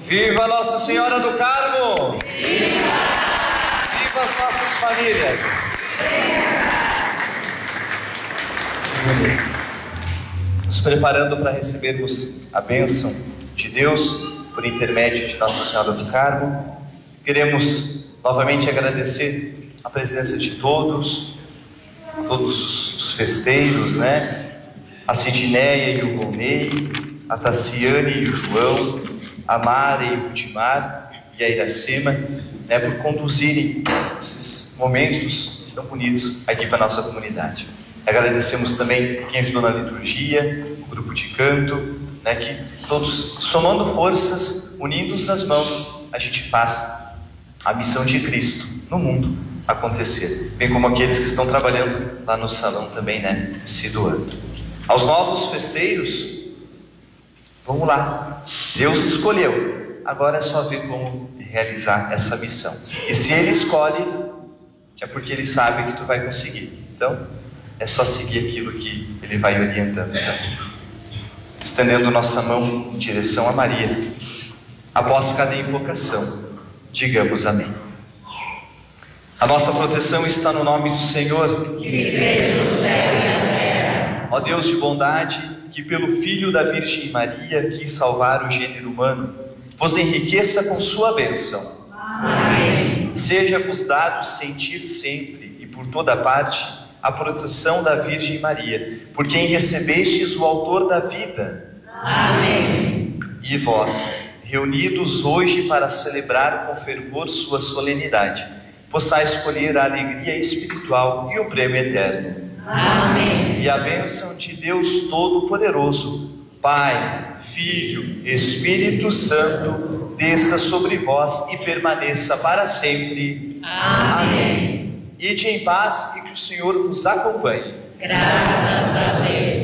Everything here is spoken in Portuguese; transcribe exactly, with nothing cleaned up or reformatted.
Viva Nossa Senhora do Carmo! Viva! Viva as nossas famílias! Viva! Nos preparando para recebermos a bênção de Deus por intermédio de Nossa Senhora do Carmo, queremos novamente agradecer a presença de todos, todos os festeiros, né? A Sidneia e o Volney, a Tassiane e o João, a Mara e o Rudimar e a Iracema, né, por conduzirem esses momentos tão bonitos aqui para a nossa comunidade. Agradecemos também quem ajudou na liturgia, o grupo de canto, né, que todos, somando forças, unindo-os nas mãos, a gente faz a missão de Cristo no mundo acontecer, bem como aqueles que estão trabalhando lá no salão também, né, se doando. Aos novos festeiros, vamos lá, Deus escolheu, agora é só ver como realizar essa missão. E se Ele escolhe, é porque Ele sabe que tu vai conseguir. Então, é só seguir aquilo que Ele vai orientando também. Estendendo nossa mão em direção a Maria, após cada invocação, digamos amém. A nossa proteção está no nome do Senhor, que fez o céu e a terra. Ó Deus de bondade, que pelo Filho da Virgem Maria quis salvar o gênero humano, vos enriqueça com sua bênção. Amém. Seja-vos dado sentir sempre e por toda parte a proteção da Virgem Maria, por quem recebestes o autor da vida. Amém. E vós, reunidos hoje para celebrar com fervor sua solenidade, possais escolher a alegria espiritual e o prêmio eterno. Amém. E a bênção de Deus Todo-Poderoso, Pai, Filho, Espírito Santo, desça sobre vós e permaneça para sempre. Amém. Ide em paz e que o Senhor vos acompanhe. Graças a Deus.